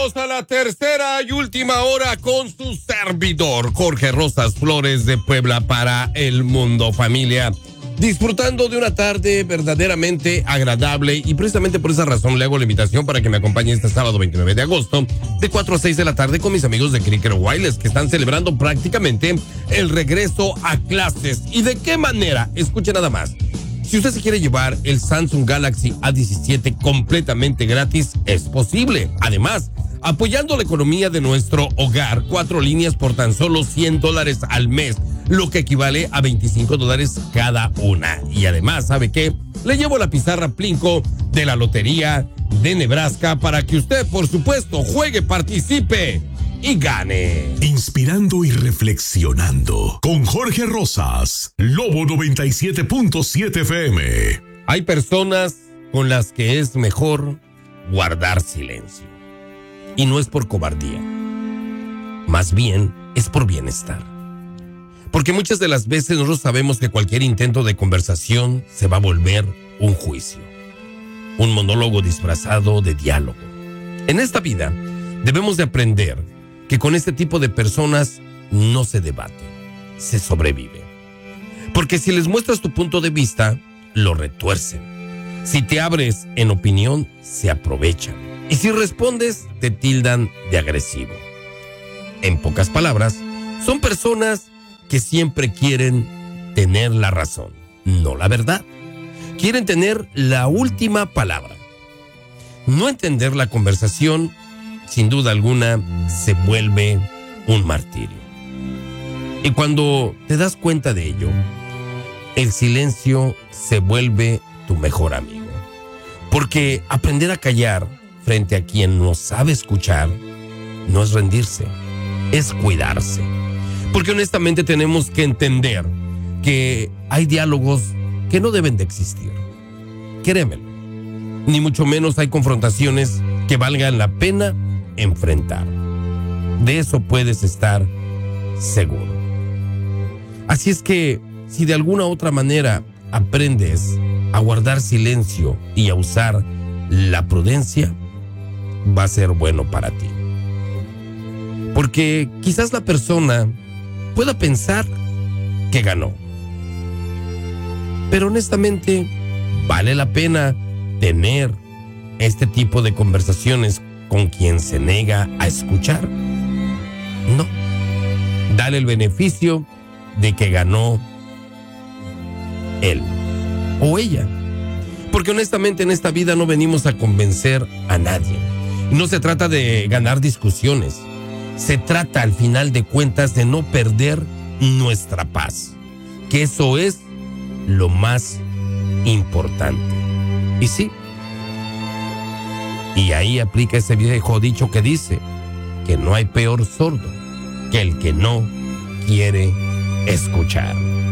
Llegamos a la tercera y última hora con su servidor, Jorge Rosas Flores de Puebla para el mundo, familia. Disfrutando de una tarde verdaderamente agradable y precisamente por esa razón le hago la invitación para que me acompañe este sábado 29 de agosto de 4 a 6 de la tarde con mis amigos de Cricket Wireless que están celebrando prácticamente el regreso a clases. ¿Y de qué manera? Escuche nada más. Si usted se quiere llevar el Samsung Galaxy A17 completamente gratis, es posible. Además, apoyando la economía de nuestro hogar, 4 líneas por tan solo $100 al mes, lo que equivale a $25 cada una. Y además, ¿sabe qué? Le llevo la pizarra Plinko de la Lotería de Nebraska para que usted, por supuesto, juegue, participe y gane. Inspirando y reflexionando con Jorge Rosas, Lobo 97.7 FM. Hay personas con las que es mejor guardar silencio. Y no es por cobardía. Más bien es por bienestar. Porque muchas de las veces nosotros sabemos que cualquier intento de conversación se va a volver un juicio. Un monólogo disfrazado de diálogo. En esta vida debemos de aprender que con este tipo de personas no se debate, se sobrevive. Porque si les muestras tu punto de vista, lo retuercen. Si te abres en opinión, se aprovechan. Y si respondes, te tildan de agresivo. En pocas palabras, son personas que siempre quieren tener la razón, no la verdad. Quieren tener la última palabra. No entender la conversación, sin duda alguna, se vuelve un martirio. Y cuando te das cuenta de ello, el silencio se vuelve tu mejor amigo. Porque aprender a callar frente a quien no sabe escuchar no es rendirse, es cuidarse. Porque honestamente tenemos que entender que hay diálogos que no deben de existir. Créemelo. Ni mucho menos hay confrontaciones que valgan la pena enfrentar. De eso puedes estar seguro. Así es que si de alguna otra manera aprendes a guardar silencio y a usar la prudencia, va a ser bueno para ti. Porque quizás la persona pueda pensar que ganó. Pero honestamente, ¿vale la pena tener este tipo de conversaciones con quien se niega a escuchar? No. Dale el beneficio de que ganó él o ella. Porque honestamente en esta vida no venimos a convencer a nadie. No se trata de ganar discusiones. Se trata al final de cuentas de no perder nuestra paz. Que eso es lo más importante. Y sí. Y ahí aplica ese viejo dicho que dice que no hay peor sordo que el que no quiere escuchar.